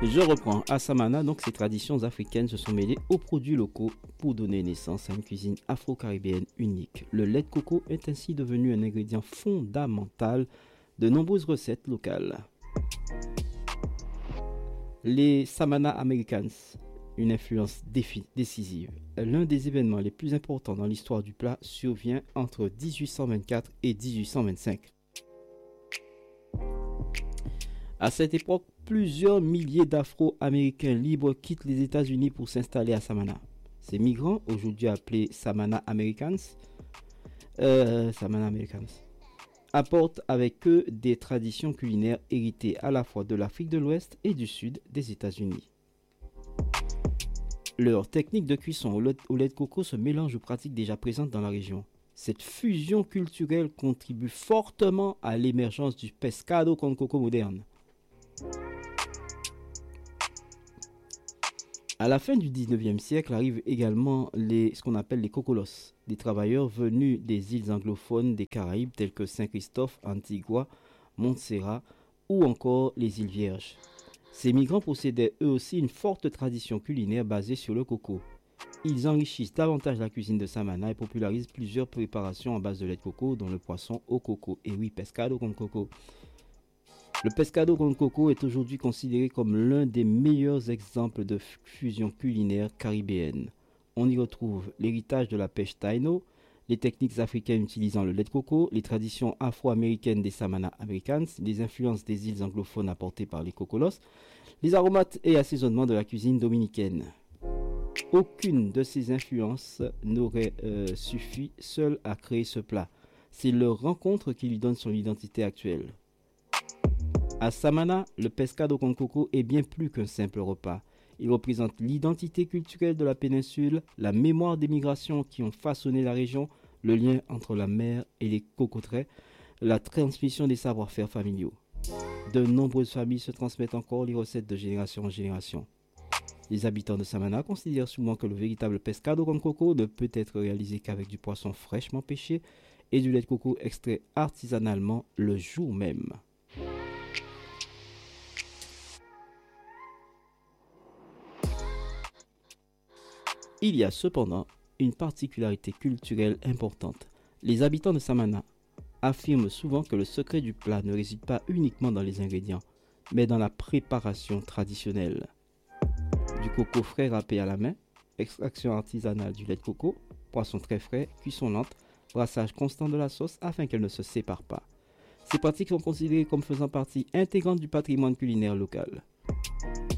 Je reprends. À Samana, donc ces traditions africaines se sont mêlées aux produits locaux pour donner naissance à une cuisine afro-caribéenne unique. Le lait de coco est ainsi devenu un ingrédient fondamental de nombreuses recettes locales. Les Samana Americans, une influence décisive. L'un des événements les plus importants dans l'histoire du plat survient entre 1824 et 1825. À cette époque, plusieurs milliers d'Afro-Américains libres quittent les États-Unis pour s'installer à Samana. Ces migrants, aujourd'hui appelés Samana Americans, apportent avec eux des traditions culinaires héritées à la fois de l'Afrique de l'Ouest et du Sud des États-Unis. Leur technique de cuisson au lait de coco se mélange aux pratiques déjà présentes dans la région. Cette fusion culturelle contribue fortement à l'émergence du pescado con coco moderne. À la fin du 19e siècle arrivent également ce qu'on appelle les cocolos, des travailleurs venus des îles anglophones des Caraïbes telles que Saint-Christophe, Antigua, Montserrat ou encore les îles Vierges. Ces migrants possédaient eux aussi une forte tradition culinaire basée sur le coco. Ils enrichissent davantage la cuisine de Samana et popularisent plusieurs préparations à base de lait de coco, dont le poisson au coco. Et oui, pescado con coco. Le pescado con coco est aujourd'hui considéré comme l'un des meilleurs exemples de fusion culinaire caribéenne. On y retrouve l'héritage de la pêche taino, les techniques africaines utilisant le lait de coco, les traditions afro-américaines des Samana Americans, les influences des îles anglophones apportées par les cocolos, les aromates et assaisonnements de la cuisine dominicaine. Aucune de ces influences n'aurait suffi seule à créer ce plat. C'est leur rencontre qui lui donne son identité actuelle. À Samana, le pescado con coco est bien plus qu'un simple repas. Il représente l'identité culturelle de la péninsule, la mémoire des migrations qui ont façonné la région, le lien entre la mer et les cocoteraies, la transmission des savoir-faire familiaux. De nombreuses familles se transmettent encore les recettes de génération en génération. Les habitants de Samana considèrent souvent que le véritable pescado con coco ne peut être réalisé qu'avec du poisson fraîchement pêché et du lait de coco extrait artisanalement le jour même. Il y a cependant une particularité culturelle importante. Les habitants de Samana affirment souvent que le secret du plat ne réside pas uniquement dans les ingrédients, mais dans la préparation traditionnelle. Du coco frais râpé à la main, extraction artisanale du lait de coco, poisson très frais, cuisson lente, brassage constant de la sauce afin qu'elle ne se sépare pas. Ces pratiques sont considérées comme faisant partie intégrante du patrimoine culinaire local.